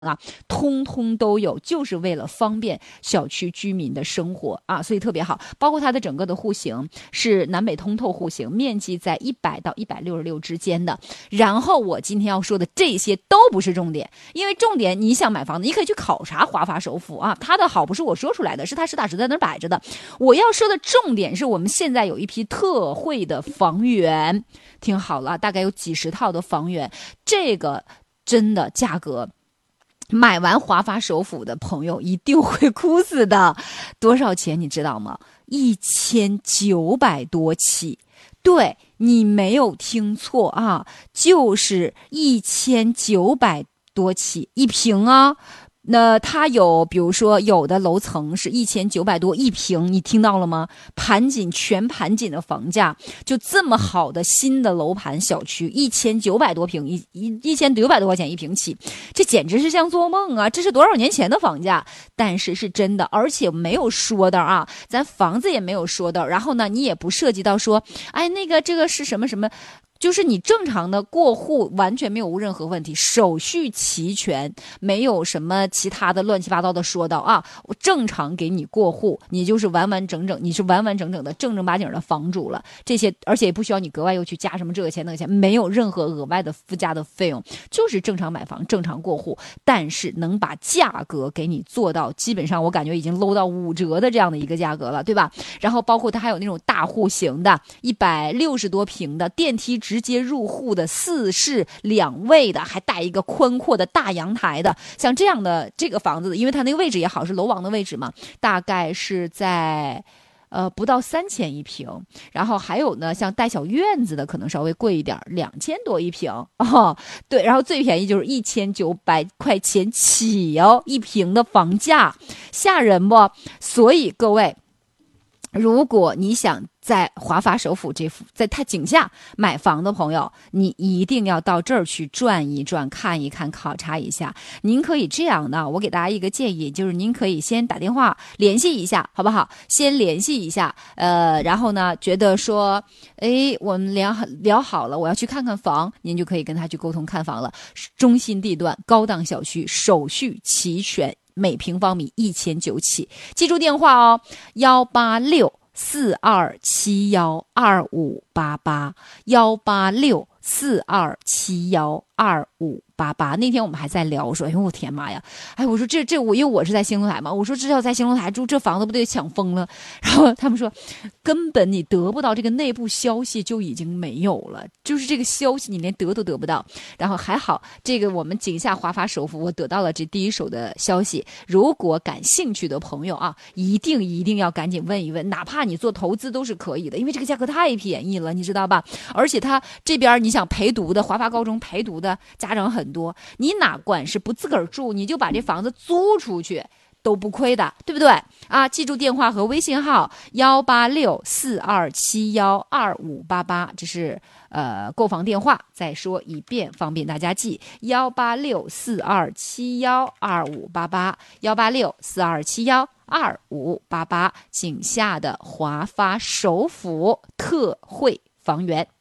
啊，通通都有，就是为了方便小区居民的生活啊，所以特别好。包括它的整个的户型是南北通透户型，面积在100到166之间的。然后我今天要说的这些都不是重点，因为重点你想买房子，你可以去考察华发首府啊，它的好不是我说出来的，是它实打实在那儿摆着的。我要说的重点是我们现在有一批特惠的房源，听好了，大概有几十套的房源，这个真的价格。买完华发首府的朋友一定会哭死的，多少钱你知道吗？1900多起，对，你没有听错啊，就是1900多起一平啊。那它有，比如说有的楼层是1900多一平，你听到了吗？全盘锦的房价，就这么好的新的楼盘小区，1900多平，1900多块钱一平起，这简直是像做梦啊！这是多少年前的房价？但是是真的，而且没有说的啊，咱房子也没有说的，然后呢，你也不涉及到说，哎，那个这个是什么什么。就是你正常的过户完全没有任何问题，手续齐全，没有什么其他的乱七八糟的说道啊，我正常给你过户，你就是完完整整，你是完完整整的正儿八经的房主了。这些而且也不需要你格外又去加什么这个钱那个钱，没有任何额外的附加的费用，就是正常买房正常过户，但是能把价格给你做到基本上我感觉已经搂到5折的这样的一个价格了，对吧？然后包括它还有那种大户型的160多平的电梯直接入户的4室2卫的，还带一个宽阔的大阳台的，像这样的这个房子，因为它那个位置也好，是楼王的位置嘛，大概是在不到3000一平。然后还有呢，像带小院子的可能稍微贵一点，2000多一平哦。对，然后最便宜就是1900块钱起哦，一平的房价，吓人不？所以各位，如果你想在华发首府在它井下买房的朋友，你一定要到这儿去转一转，看一看，考察一下。您可以这样呢，我给大家一个建议，就是您可以先打电话联系一下，好不好？先联系一下，然后呢，觉得说，我们聊好了，我要去看看房，您就可以跟他去沟通看房了。中心地段，高档小区，手续齐全。每平方米1900起，记住电话哦，18642712588，18642712588。那天我们还在聊，说，哎呦我天妈呀，哎，我说因为我是在兴隆台嘛，我说这要在兴隆台住，这房子不得抢疯了？然后他们说，根本你得不到这个内部消息就已经没有了，就是这个消息你连得都得不到。然后还好，这个我们井下华发首府，我得到了这第一手的消息。如果感兴趣的朋友啊，一定要赶紧问一问，哪怕你做投资都是可以的，因为这个价格太便宜了，你知道吧？而且他这边你想陪读的，华发高中陪读的家长很多，你哪管是不自个儿住，你就把这房子租出去都不亏的，对不对啊？记住电话和微信号18642712588，这是购房电话，再说一遍方便大家记，18642712588，18642712588，井下的华发首府特惠房源。